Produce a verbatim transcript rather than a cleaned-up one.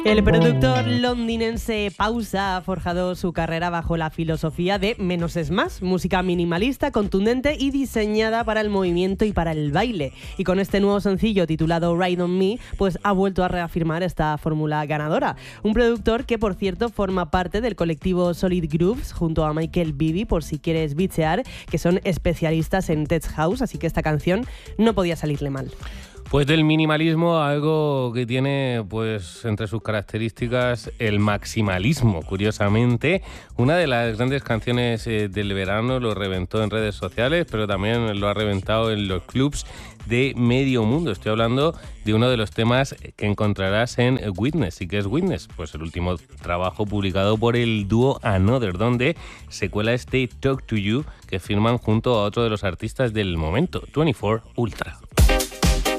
El productor londinense Pausa ha forjado su carrera bajo la filosofía de menos es más, música minimalista, contundente y diseñada para el movimiento y para el baile. Y con este nuevo sencillo titulado Ride On Me, pues ha vuelto a reafirmar esta fórmula ganadora. Un productor que, por cierto, forma parte del colectivo Solid Grooves junto a Michael Bibi, por si quieres bichear, que son especialistas en tech house, así que esta canción no podía salirle mal. Pues del minimalismo, algo que tiene pues entre sus características el maximalismo, curiosamente. Una de las grandes canciones eh, del verano lo reventó en redes sociales, pero también lo ha reventado en los clubs de medio mundo. Estoy hablando de uno de los temas que encontrarás en Witness. ¿Y qué es Witness? Pues el último trabajo publicado por el dúo Another, donde se cuela este Talk to You que firman junto a otro de los artistas del momento, veinticuatro Ultra.